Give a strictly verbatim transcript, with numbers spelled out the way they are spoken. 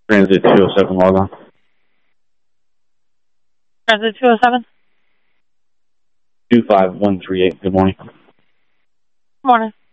Transit two oh seven, log on. Transit two oh seven. two five one three eight, good morning. Good morning.